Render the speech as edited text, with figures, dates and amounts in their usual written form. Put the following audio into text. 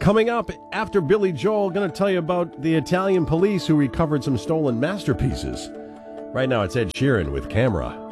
Coming up after Billy Joel, going to tell you about the Italian police who recovered some stolen masterpieces. Right now it's Ed Sheeran with Camera.